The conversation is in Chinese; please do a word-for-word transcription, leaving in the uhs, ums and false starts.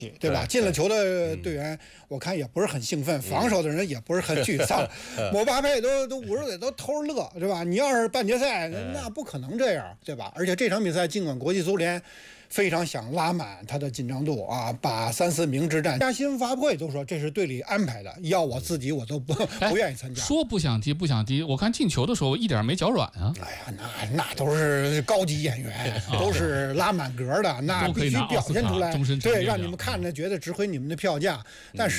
对吧？进了球的队员，我看也不是很兴奋，防守的人也不是很沮丧。姆巴佩都都五十岁都偷着乐，对吧？你要是半决赛，那不可能这样，对吧？而且这场比赛，尽管国际足联非常想拉满他的紧张度啊，把三四名之战，加新闻发布会都说这是队里安排的，要我自己我都不不愿意参加。 说不想踢不想踢，我看进球的时候一点没脚软啊。 哎呀，那那都是高级演员，都是拉满格的，那必须表现出来，对，让你们看着觉得值回你们的票价。但是。